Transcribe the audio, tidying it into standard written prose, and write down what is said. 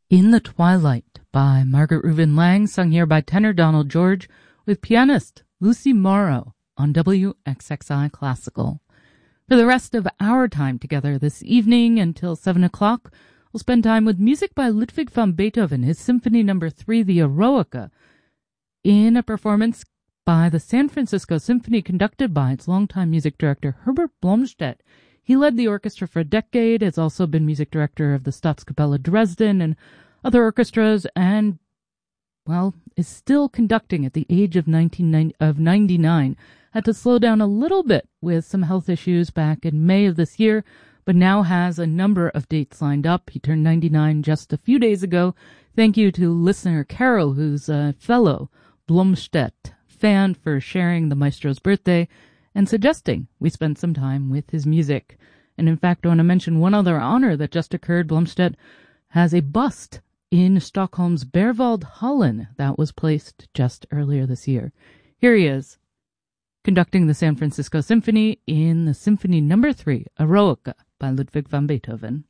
In the Twilight by Margaret Reuben Lang, sung here by tenor Donald George with pianist Lucy Morrow on WXXI Classical. For the rest of our time together this evening until 7 o'clock, we'll spend time with music by Ludwig van Beethoven, his Symphony No. 3, the Eroica, in a performance by the San Francisco Symphony conducted by its longtime music director Herbert Blomstedt. He led the orchestra for a decade, has also been music director of the Staatskapelle Dresden and other orchestras, and, well, is still conducting at the age of 99. Had to slow down a little bit with some health issues back in May of this year, but now has a number of dates lined up. He turned 99 just a few days ago. Thank you to listener Carol, who's a fellow Blomstedt fan, for sharing the maestro's birthday and suggesting we spend some time with his music. And in fact, I want to mention one other honor that just occurred. Blomstedt has a bust in Stockholm's Berwaldhallen that was placed just earlier this year. Here he is, conducting the San Francisco Symphony in the Symphony No. 3, Eroica by Ludwig van Beethoven.